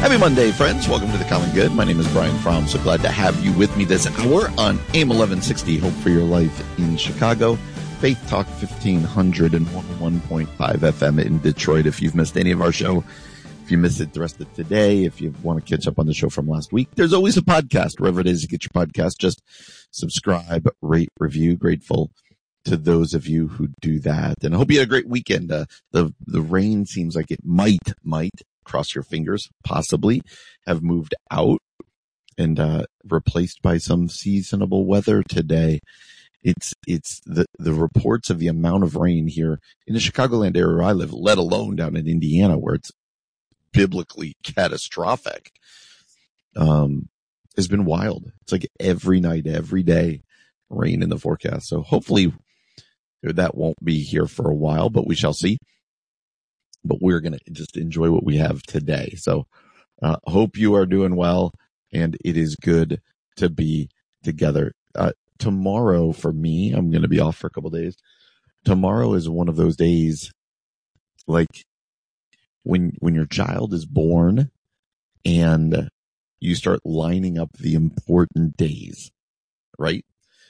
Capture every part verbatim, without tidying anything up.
Happy Monday, friends. Welcome to The Common Good. My name is Brian Fromm. So glad to have you with me this hour on A M eleven sixty, Hope for Your Life in Chicago. Faith Talk fifteen hundred and one oh one point five F M in Detroit. If you've missed any of our show, if you missed it the rest of today, if you want to catch up on the show from last week, there's always a podcast. Wherever it is you get your podcast, just subscribe, rate, review. Grateful to those of you who do that. And I hope you had a great weekend. Uh, the, the rain seems like it might, might, cross your fingers, possibly have moved out and uh replaced by some seasonable weather today. It's it's the the reports of the amount of rain here in the Chicagoland area where I live, let alone down in Indiana where it's biblically catastrophic, um has been wild. It's like every night, every day, rain in the forecast. So hopefully that won't be here for a while, but we shall see. But we're going to just enjoy what we have today. So uh hope you are doing well, and it is good to be together. Uh tomorrow for me, I'm going to be off for a couple days. Tomorrow is one of those days like when when your child is born and you start lining up the important days, right?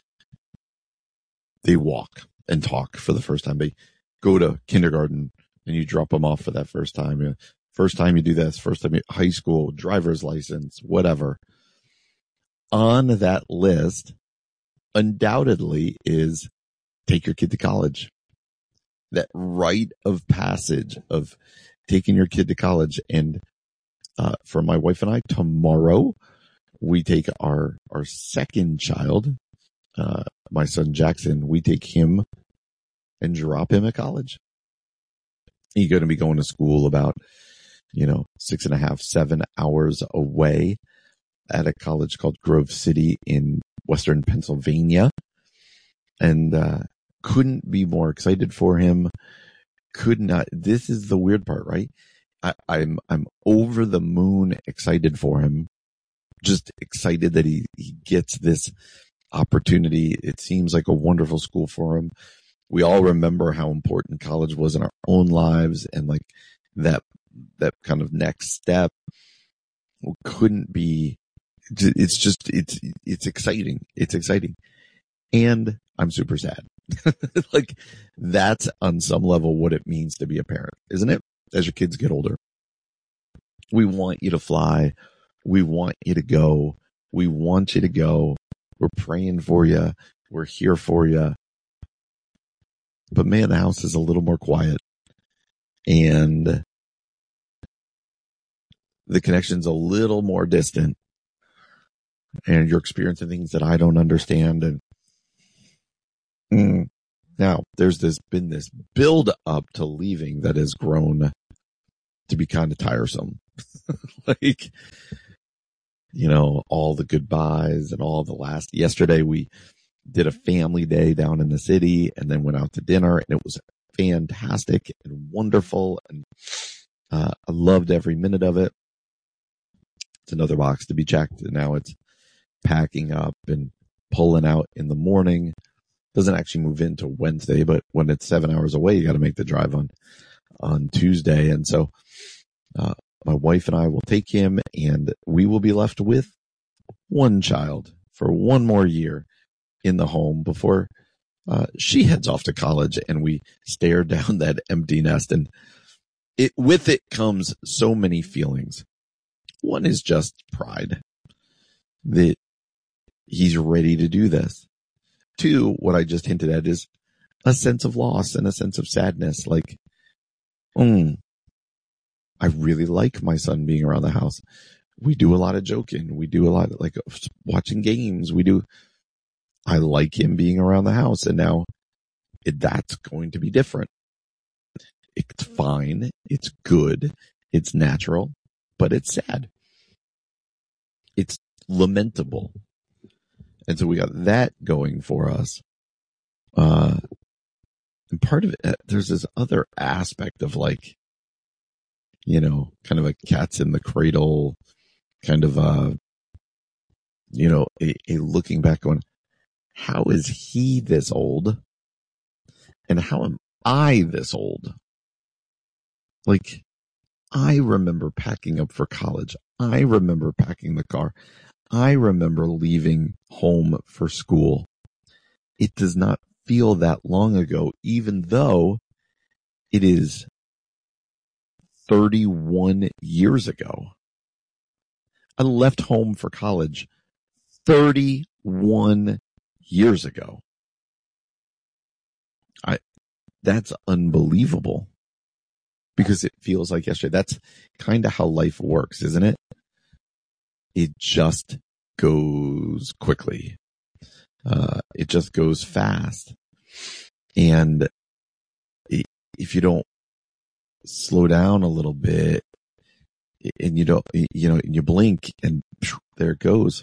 They walk and talk for the first time. They go to kindergarten and you drop them off for that first time. First time you do this, first time you, high school, driver's license, whatever. On that list, undoubtedly, is take your kid to college. That rite of passage of taking your kid to college. And uh, for my wife and I, tomorrow, we take our, our second child, uh, my son Jackson, we take him and drop him at college. He's going to be going to school about, you know, six and a half, seven hours away at a college called Grove City in Western Pennsylvania. And, uh, couldn't be more excited for him. Could not. This is the weird part, right? I, I'm, I'm over the moon excited for him. Just excited that he, he gets this opportunity. It seems like a wonderful school for him. We all remember how important college was in our own lives, and like that, that kind of next step couldn't be, it's just, it's, it's exciting. It's exciting. And I'm super sad. Like that's on some level what it means to be a parent, isn't it? As your kids get older, we want you to fly. We want you to go. We want you to go. We're praying for you. We're here for you. But man, the house is a little more quiet and the connection's a little more distant, and you're experiencing things that I don't understand. And mm, now there's this been this build up to leaving that has grown to be kind of tiresome. Like, you know, all the goodbyes and all the last, yesterday we did a family day down in the city and then went out to dinner, and it was fantastic and wonderful. And, uh, I loved every minute of it. It's another box to be checked. And now it's packing up and pulling out in the morning. Doesn't actually move into Wednesday, but when it's seven hours away, you got to make the drive on, on Tuesday. And so, uh, my wife and I will take him, and we will be left with one child for one more year in the home before uh, she heads off to college, and we stare down that empty nest. And it, with it comes so many feelings. One is just pride that he's ready to do this. Two, what I just hinted at is a sense of loss and a sense of sadness. Like, hmm, I really like my son being around the house. We do a lot of joking. We do a lot of like watching games. We do. I like him being around the house, and now it, that's going to be different. It's fine. It's good. It's natural, but it's sad. It's lamentable. And so we got that going for us. Uh, and part of it, there's this other aspect of like, you know, kind of a cat's in the cradle, kind of, uh, you know, a, a looking back on how is he this old and how am I this old? Like, I remember packing up for college. I remember packing the car. I remember leaving home for school. It does not feel that long ago, even though it is thirty-one years ago. I left home for college thirty-one years ago. I, that's unbelievable because it feels like yesterday. That's kind of how life works, isn't it? It just goes quickly. Uh, it just goes fast. And if you don't slow down a little bit and you don't, you know, and you blink and there it goes.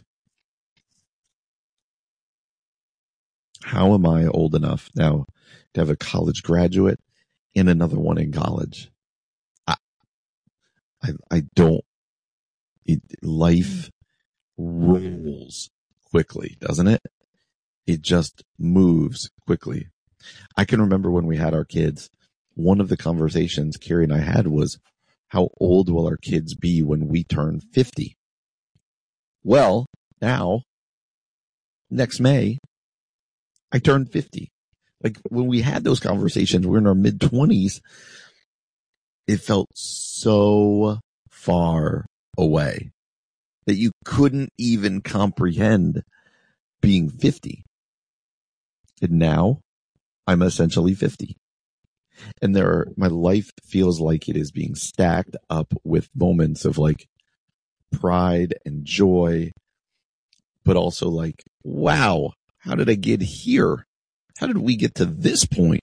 How am I old enough now to have a college graduate and another one in college? I, I, I don't, it, life rolls quickly, doesn't it? It just moves quickly. I can remember when we had our kids, one of the conversations Carrie and I had was, how old will our kids be when we turn fifty? Well, now, next May, I turned fifty. Like when we had those conversations, we were in our mid twenties. It felt so far away that you couldn't even comprehend being fifty. And now I'm essentially fifty. And there are, my life feels like it is being stacked up with moments of like pride and joy, but also like, wow, how did I get here? How did we get to this point?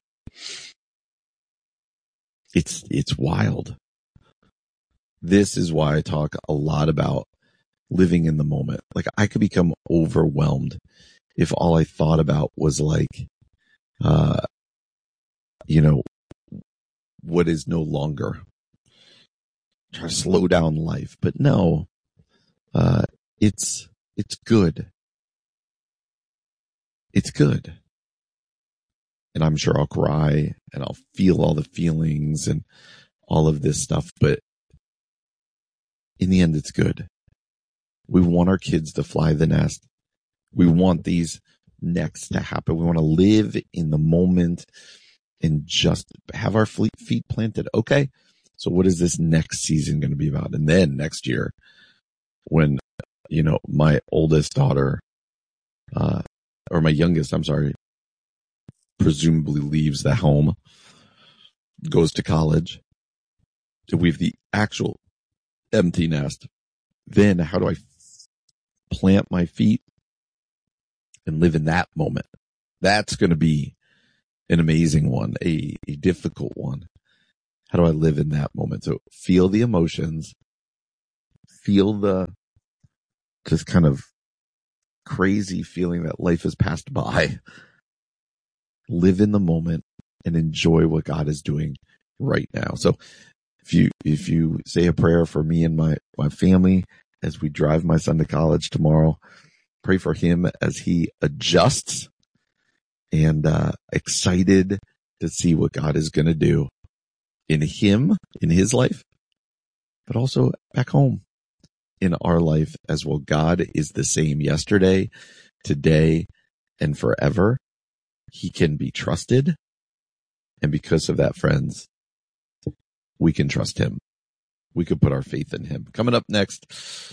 It's, it's wild. This is why I talk a lot about living in the moment. Like I could become overwhelmed if all I thought about was like, uh, you know, what is no longer. Try to slow down life, but no, uh, it's, it's good. It's good. And I'm sure I'll cry and I'll feel all the feelings and all of this stuff, but in the end, it's good. We want our kids to fly the nest. We want these next to happen. We want to live in the moment and just have our feet planted. Okay. So what is this next season going to be about? And then next year when, you know, my oldest daughter, uh, or my youngest, I'm sorry, presumably leaves the home, goes to college. We have the actual empty nest. Then how do I plant my feet and live in that moment? That's going to be an amazing one, a, a difficult one. How do I live in that moment? So feel the emotions, feel the just kind of crazy feeling that life has passed by. Live in the moment and enjoy what God is doing right now. So if you, if you say a prayer for me and my, my family as we drive my son to college tomorrow, pray for him as he adjusts and, uh, excited to see what God is going to do in him, in his life, but also back home in our life as well. God is the same yesterday, today, and forever. He can be trusted. And because of that, friends, we can trust him. We can put our faith in him. Coming up next,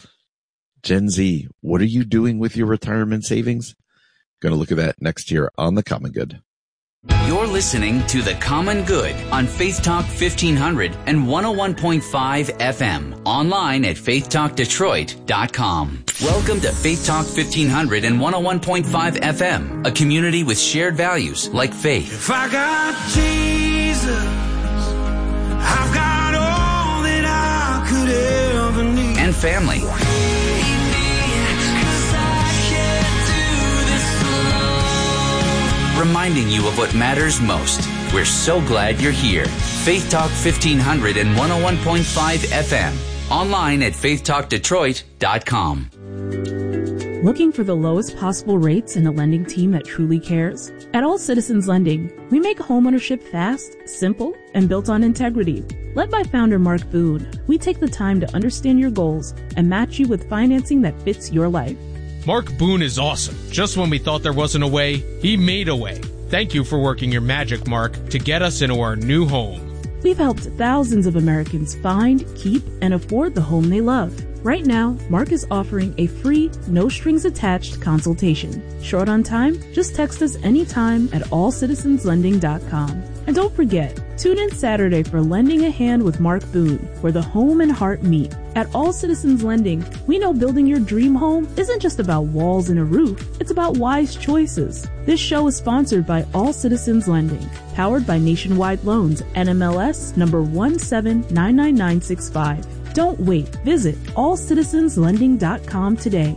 Gen Z, what are you doing with your retirement savings? Going to look at that next year on The Common Good. You're listening to The Common Good on Faith Talk fifteen hundred and one oh one point five F M. Online at faith talk detroit dot com. Welcome to Faith Talk fifteen hundred and one oh one point five F M, a community with shared values like faith. If I got Jesus, I've got all that I could ever need. And family. Reminding you of what matters most. We're so glad you're here. Faith Talk fifteen hundred and one oh one point five F M. Online at faith talk detroit dot com. Looking for the lowest possible rates and a lending team that truly cares? At All Citizens Lending, we make homeownership fast, simple, and built on integrity. Led by founder Mark Boone, we take the time to understand your goals and match you with financing that fits your life. Mark Boone is awesome. Just when we thought there wasn't a way, he made a way. Thank you for working your magic, Mark, to get us into our new home. We've helped thousands of Americans find, keep, and afford the home they love. Right now, Mark is offering a free, no-strings-attached consultation. Short on time? Just text us anytime at all citizens lending dot com. And don't forget, tune in Saturday for Lending a Hand with Mark Boone, where the home and heart meet. At All Citizens Lending, we know building your dream home isn't just about walls and a roof. It's about wise choices. This show is sponsored by All Citizens Lending, powered by Nationwide Loans, N M L S number one seven nine nine nine six five. Don't wait. Visit all citizens lending dot com today.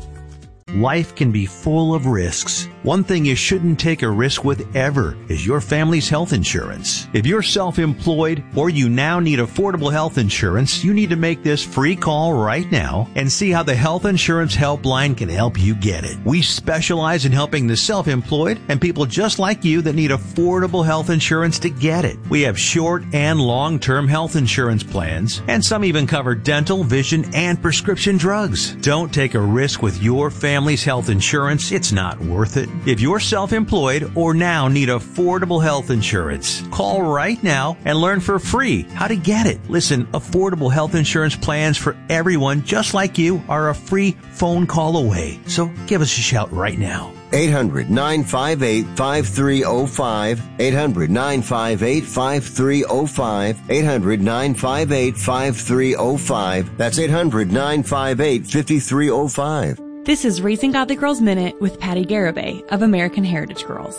Life can be full of risks. One thing you shouldn't take a risk with ever is your family's health insurance. If you're self-employed or you now need affordable health insurance, you need to make this free call right now and see how the Health Insurance Helpline can help you get it. We specialize in helping the self-employed and people just like you that need affordable health insurance to get it. We have short and long-term health insurance plans, and some even cover dental, vision, and prescription drugs. Don't take a risk with your family's health insurance. It's not worth it. If you're self-employed or now need affordable health insurance, call right now and learn for free how to get it. Listen, affordable health insurance plans for everyone just like you are a free phone call away. So give us a shout right now. eight hundred nine five eight five three zero five. eight hundred nine five eight five three zero five. eight hundred nine five eight five three zero five. That's eight hundred nine five eight five three zero five. This is Raising Godly Girls Minute with Patty Garibay of American Heritage Girls.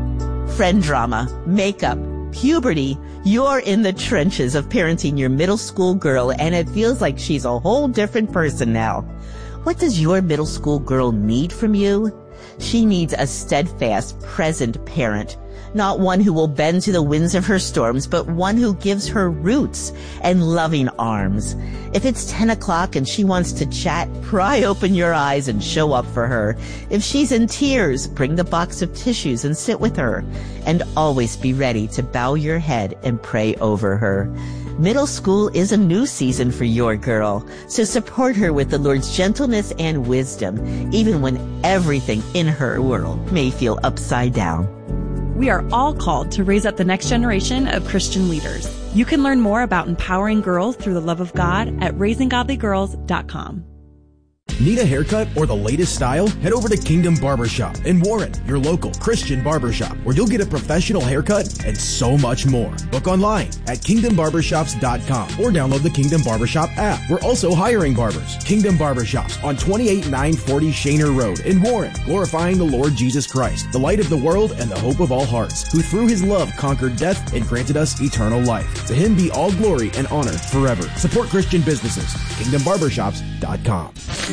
Friend drama, makeup, puberty. You're in the trenches of parenting your middle school girl, and it feels like she's a whole different person now. What does your middle school girl need from you? She needs a steadfast, present parent. Not one who will bend to the winds of her storms, but one who gives her roots and loving arms. If it's ten o'clock and she wants to chat, pry open your eyes and show up for her. If she's in tears, bring the box of tissues and sit with her. And always be ready to bow your head and pray over her. Middle school is a new season for your girl, so support her with the Lord's gentleness and wisdom, even when everything in her world may feel upside down. We are all called to raise up the next generation of Christian leaders. You can learn more about empowering girls through the love of God at raising godly girls dot com. Need a haircut or the latest style? Head over to Kingdom Barbershop in Warren, your local Christian barbershop, where you'll get a professional haircut and so much more. Book online at kingdom barbershops dot com or download the Kingdom Barbershop app. We're also hiring barbers. Kingdom Barbershops on twenty-eight nine forty Shaner Road in Warren, glorifying the Lord Jesus Christ, the light of the world and the hope of all hearts, who through his love conquered death and granted us eternal life. To him be all glory and honor forever. Support Christian businesses. kingdom barbershops dot com.